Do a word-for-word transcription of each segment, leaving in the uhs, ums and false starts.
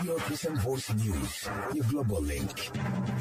Your Christian Voice News, your global link.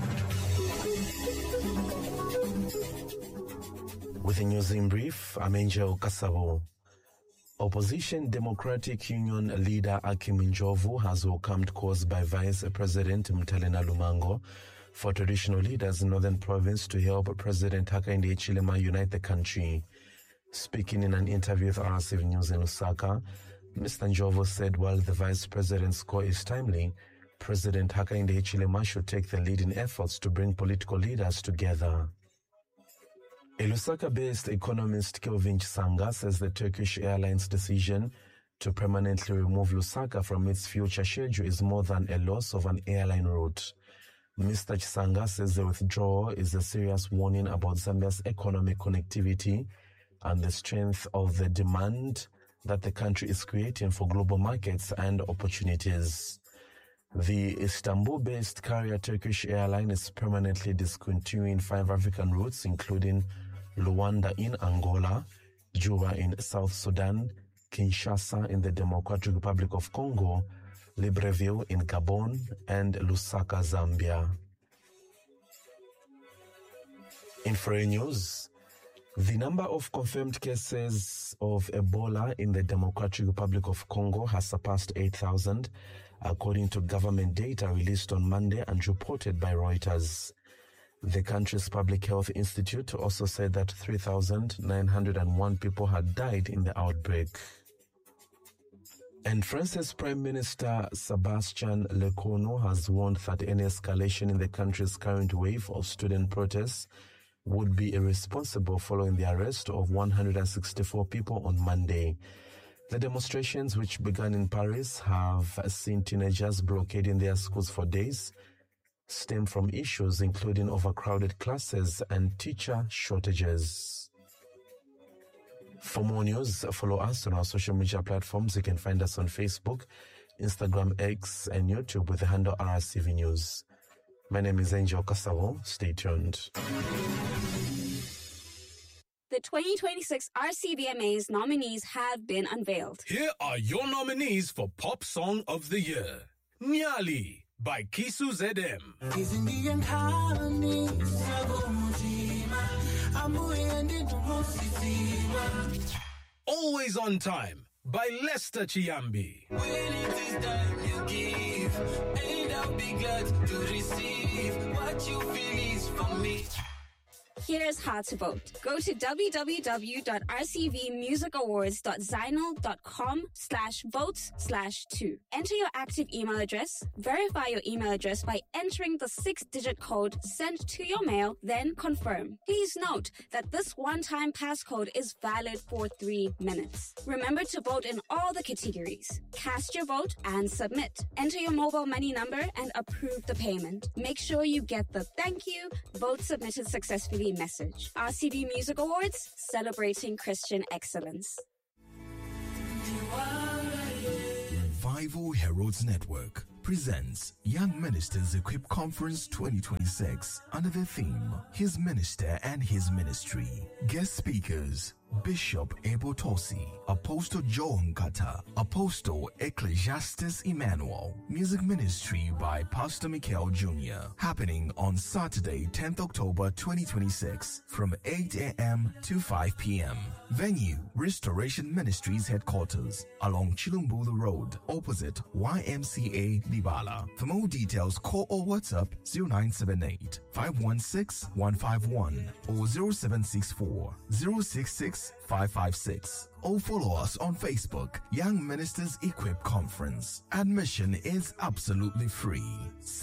With the news in brief, I'm Angel Kasabo. Opposition Democratic Union leader Akim Njovu has welcomed calls by Vice President Mtalena Lumango for traditional leaders in Northern Province to help President Hakainde Hichilema unite the country. Speaking in an interview with R C V News in Lusaka, Mister Njovu said while the Vice President's call is timely, President Hakainde Hichilema should take the lead in efforts to bring political leaders together. A Lusaka-based economist Kelvin Chisanga says the Turkish Airlines decision to permanently remove Lusaka from its future schedule is more than a loss of an airline route. Mister Chisanga says the withdrawal is a serious warning about Zambia's economic connectivity and the strength of the demand that the country is creating for global markets and opportunities. The Istanbul-based carrier Turkish Airlines is permanently discontinuing five African routes, including Luanda in Angola, Juba in South Sudan, Kinshasa in the Democratic Republic of Congo, Libreville in Gabon, and Lusaka, Zambia. In foreign news, the number of confirmed cases of Ebola in the Democratic Republic of Congo has surpassed eight thousand, according to government data released on Monday and reported by Reuters. The country's Public Health Institute also said that three thousand nine hundred one people had died in the outbreak. And France's Prime Minister Sebastian Lecornu has warned that any escalation in the country's current wave of student protests would be irresponsible following the arrest of one hundred sixty-four people on Monday. The demonstrations, which began in Paris, have seen teenagers blockading their schools for days, stem from issues including overcrowded classes and teacher shortages. For more news, follow us on our social media platforms. You can find us on Facebook, Instagram, X, and YouTube with the handle R C V News. My name is Angel Kasabo. Stay tuned. The twenty twenty-six R C V M A's nominees have been unveiled. Here are your nominees for Pop Song of the Year. Nyali by Kisu Z M. Always on Time by Lester Chiambi. When it is time you give, and I'll be glad to receive what you feel is for me. Here's how to vote. Go to w w w dot r c v music awards dot zinal dot com slash votes slash two. Enter your active email address. Verify your email address by entering the six-digit code sent to your mail, then confirm. Please note that this one-time passcode is valid for three minutes. Remember to vote in all the categories. Cast your vote and submit. Enter your mobile money number and approve the payment. Make sure you get the thank you, vote submitted successfully message. R C V Music Awards, celebrating Christian excellence. Revival Heralds Network presents Young Ministers Equip Conference twenty twenty-six under the theme His Minister and His Ministry. Guest speakers: Bishop Abel Tosi, Apostle Joe Nkata, Apostle Ecclesiastes Emmanuel. Music ministry by Pastor Michael Junior Happening on Saturday, tenth October twenty twenty-six from eight a m to five p m Venue: Restoration Ministries Headquarters along Chilumbulu Road, opposite Y M C A Libala. For more details, call or WhatsApp zero nine seven eight, five one six, one five one or zero seven six four, zero six six, five five six. Or follow us on Facebook, Young Ministers Equip Conference. Admission is absolutely free.